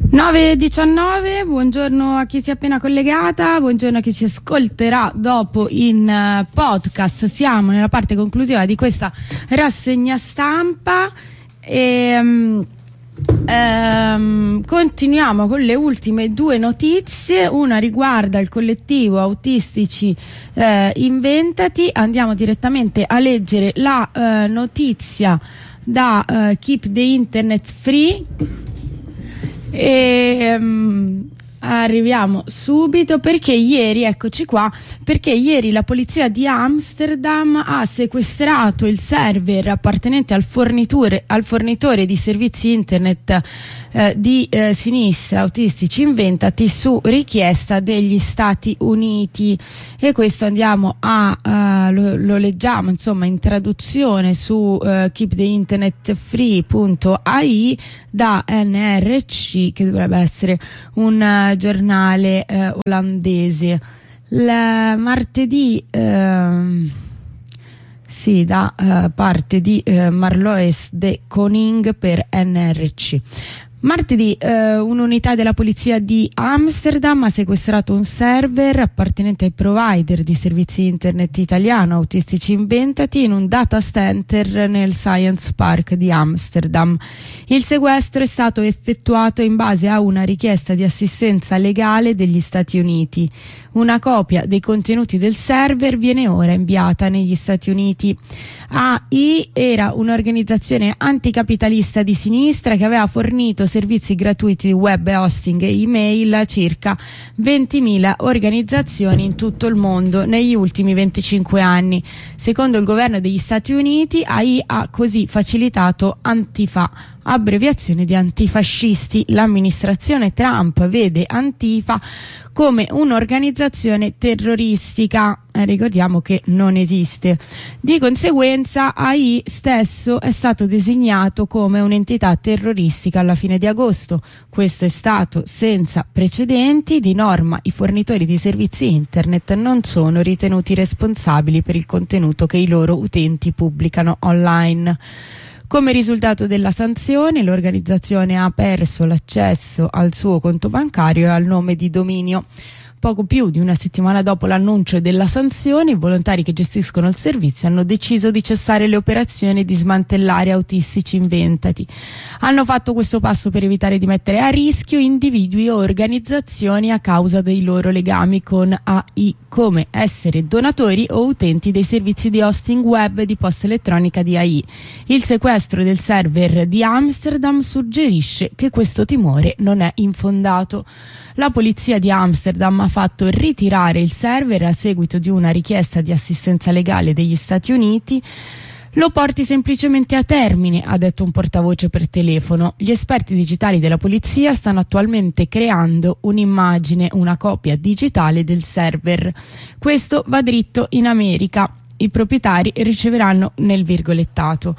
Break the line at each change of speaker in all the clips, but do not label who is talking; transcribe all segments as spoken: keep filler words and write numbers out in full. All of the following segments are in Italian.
nove e diciannove, buongiorno a chi si è appena collegata, buongiorno a chi ci ascolterà dopo in uh, podcast. Siamo nella parte conclusiva di questa rassegna stampa e um, um, continuiamo con le ultime due notizie. Una riguarda il collettivo Autistici uh, Inventati. Andiamo direttamente a leggere la uh, notizia da uh, Keep the Internet Free. E um, arriviamo subito perché ieri, eccoci qua, perché ieri la polizia di Amsterdam ha sequestrato il server appartenente al fornitore, al fornitore di servizi internet eh, di eh, sinistra Autistici Inventati su richiesta degli Stati Uniti. E questo andiamo a uh, lo, lo leggiamo insomma in traduzione su uh, keep the internet free punto a i da N R C, che dovrebbe essere un uh, giornale uh, olandese. La martedì uh, sì, da uh, parte di uh, Marloes de Koning per N R C. Martedì eh, un'unità della polizia di Amsterdam ha sequestrato un server appartenente ai provider di servizi internet italiano Autistici Inventati in un data center nel Science Park di Amsterdam. Il sequestro è stato effettuato in base a una richiesta di assistenza legale degli Stati Uniti. Una copia dei contenuti del server viene ora inviata negli Stati Uniti. A I era un'organizzazione anticapitalista di sinistra che aveva fornito servizi gratuiti di web hosting e email a circa ventimila organizzazioni in tutto il mondo negli ultimi venticinque anni. Secondo il governo degli Stati Uniti, A I ha così facilitato Antifa, abbreviazione di antifascisti. L'amministrazione Trump vede Antifa come un'organizzazione terroristica, eh, ricordiamo che non esiste. Di conseguenza A I stesso è stato designato come un'entità terroristica alla fine di agosto. Questo è stato senza precedenti. Di norma i fornitori di servizi internet non sono ritenuti responsabili per il contenuto che i loro utenti pubblicano online. Come risultato della sanzione, l'organizzazione ha perso l'accesso al suo conto bancario e al nome di dominio. Poco più di una settimana dopo l'annuncio della sanzione, i volontari che gestiscono il servizio hanno deciso di cessare le operazioni e di smantellare Autistici Inventati. Hanno fatto questo passo per evitare di mettere a rischio individui o organizzazioni a causa dei loro legami con A I, come essere donatori o utenti dei servizi di hosting web e di posta elettronica di A I. Il sequestro del server di Amsterdam suggerisce che questo timore non è infondato. La polizia di Amsterdam ha fatto ritirare il server a seguito di una richiesta di assistenza legale degli Stati Uniti. Lo porti semplicemente a termine, ha detto un portavoce per telefono. Gli esperti digitali della polizia stanno attualmente creando un'immagine, una copia digitale del server. Questo va dritto in America. I proprietari riceveranno nel virgolettato.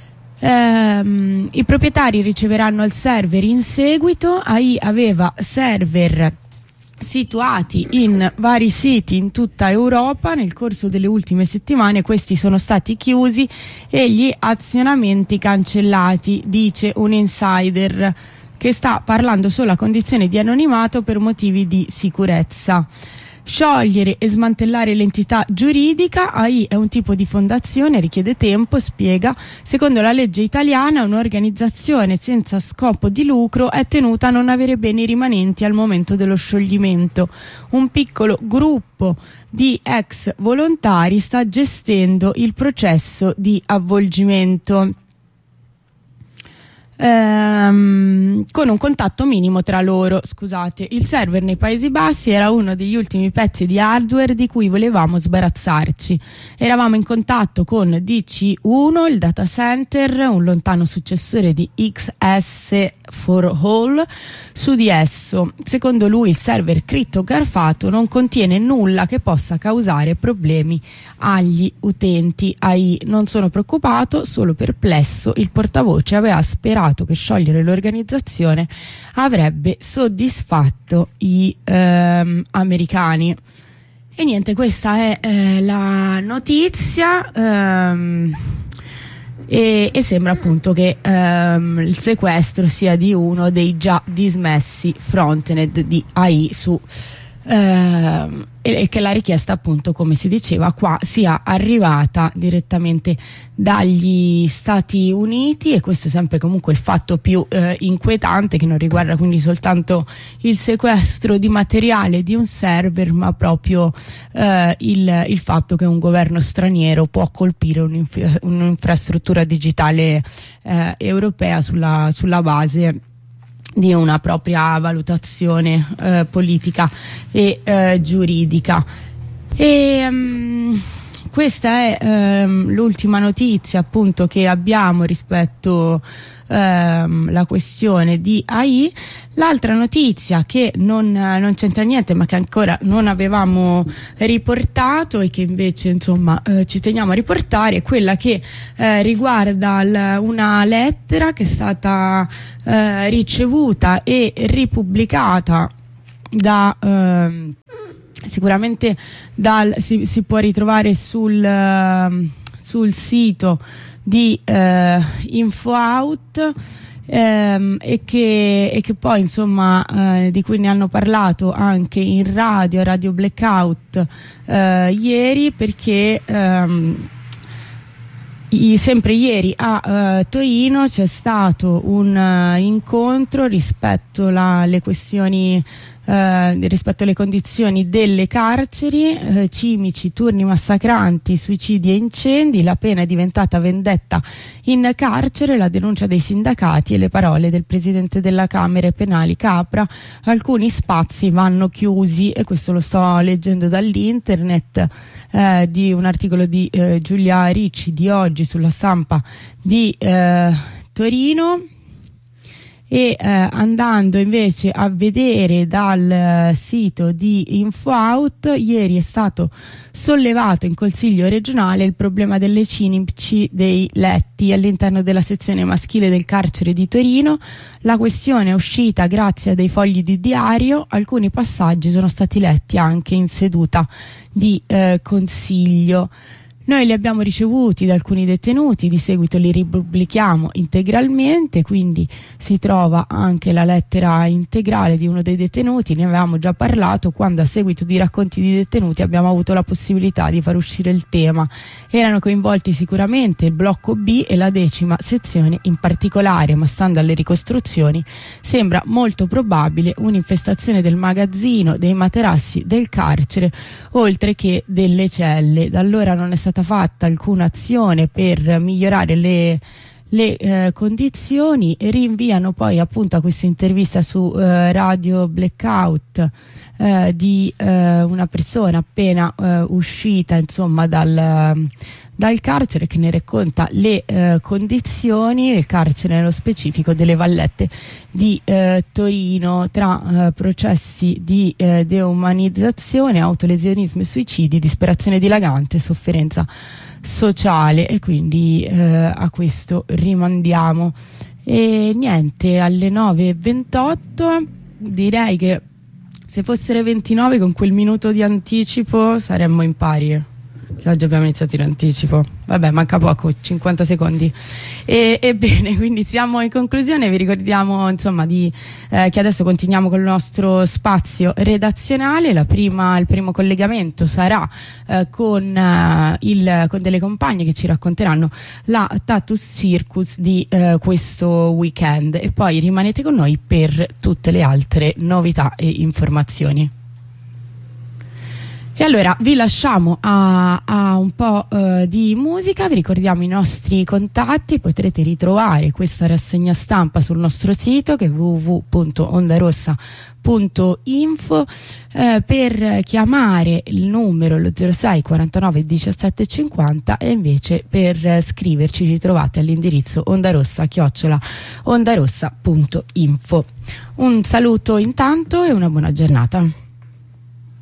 Um, i proprietari riceveranno il server in seguito. A I aveva server situati in vari siti in tutta Europa. Nel corso delle ultime settimane questi sono stati chiusi e gli azionamenti cancellati, dice un insider che sta parlando solo a condizione di anonimato per motivi di sicurezza. Sciogliere e smantellare l'entità giuridica. A I è un tipo di fondazione, richiede tempo, spiega. Secondo la legge italiana, un'organizzazione senza scopo di lucro è tenuta a non avere beni rimanenti al momento dello scioglimento. Un piccolo gruppo di ex volontari sta gestendo il processo di avvolgimento. Ehm, con un contatto minimo tra loro. Scusate, il server nei Paesi Bassi era uno degli ultimi pezzi di hardware di cui volevamo sbarazzarci. Eravamo in contatto con D C uno, il data center, un lontano successore di X S for All, su di esso. Secondo lui il server crittografato non contiene nulla che possa causare problemi agli utenti. A I: non sono preoccupato, solo perplesso. Il portavoce aveva sperato che sciogliere l'organizzazione avrebbe soddisfatto i ehm, americani. E niente, questa è eh, la notizia. ehm, e, e sembra appunto che ehm, il sequestro sia di uno dei già dismessi frontend di A I su ehm, e, e che la richiesta appunto, come si diceva qua, sia arrivata direttamente dagli Stati Uniti, e questo è sempre comunque il fatto più eh, inquietante, che non riguarda quindi soltanto il sequestro di materiale di un server, ma proprio eh, il, il fatto che un governo straniero può colpire un'infrastruttura digitale eh, europea sulla, sulla base di una propria valutazione eh, politica e eh, giuridica. E um, questa è um, l'ultima notizia appunto che abbiamo rispetto um, la questione di A I. L'altra notizia che non, non c'entra niente, ma che ancora non avevamo riportato e che invece insomma eh, ci teniamo a riportare, è quella che eh, riguarda l- una lettera che è stata eh, ricevuta e ripubblicata da eh, sicuramente dal, si, si può ritrovare sul, uh, sul sito di uh, InfoOut, ehm, e, che, e che poi insomma uh, di cui ne hanno parlato anche in radio, Radio Blackout uh, ieri, perché um, I, sempre ieri a uh, Torino c'è stato un uh, incontro rispetto alle questioni Uh, rispetto alle condizioni delle carceri, uh, cimici, turni massacranti, suicidi e incendi, la pena è diventata vendetta in carcere, la denuncia dei sindacati e le parole del presidente della Camera Penali Capra: alcuni spazi vanno chiusi. E questo lo sto leggendo dall'internet, uh, di un articolo di uh, Giulia Ricci di oggi sulla Stampa di uh, Torino. E eh, andando invece a vedere dal eh, sito di InfoOut, ieri è stato sollevato in Consiglio regionale il problema delle cimici dei letti all'interno della sezione maschile del carcere di Torino. La questione è uscita grazie a dei fogli di diario, alcuni passaggi sono stati letti anche in seduta di eh, Consiglio. Noi li abbiamo ricevuti da alcuni detenuti, di seguito li ripubblichiamo integralmente, quindi si trova anche la lettera integrale di uno dei detenuti. Ne avevamo già parlato quando, a seguito di racconti di detenuti, abbiamo avuto la possibilità di far uscire il tema. Erano coinvolti sicuramente il blocco B e la decima sezione in particolare, ma stando alle ricostruzioni sembra molto probabile un'infestazione del magazzino, dei materassi del carcere, oltre che delle celle. Da allora non è stata fatta alcuna azione per migliorare le, le eh, condizioni, e rinviano poi appunto a questa intervista su eh, Radio Blackout eh, di eh, una persona appena eh, uscita insomma dal, dal carcere, che ne racconta le eh, condizioni del carcere, nello specifico delle Vallette di eh, Torino, tra eh, processi di eh, deumanizzazione, autolesionismo e suicidi, disperazione dilagante, sofferenza sociale. E quindi eh, a questo rimandiamo. E niente, alle nove e ventotto direi che se fossero ventinove, con quel minuto di anticipo saremmo in pari, che oggi abbiamo iniziato in anticipo. Vabbè, manca poco, cinquanta secondi. E, ebbene, quindi siamo in conclusione. Vi ricordiamo insomma di, eh, che adesso continuiamo con il nostro spazio redazionale. La prima, il primo collegamento sarà eh, con, eh, il, con delle compagne che ci racconteranno la Tattoo Circus di eh, questo weekend, e poi rimanete con noi per tutte le altre novità e informazioni. E allora vi lasciamo a, a un po' uh, di musica. Vi ricordiamo i nostri contatti: potrete ritrovare questa rassegna stampa sul nostro sito, che è w w w punto ondarossa punto info. Eh, per chiamare il numero lo zero sei quarantanove diciassette cinquanta, e invece per eh, scriverci ci trovate all'indirizzo ondarossa chiocciola ondarossa punto info. Un saluto intanto e una buona giornata.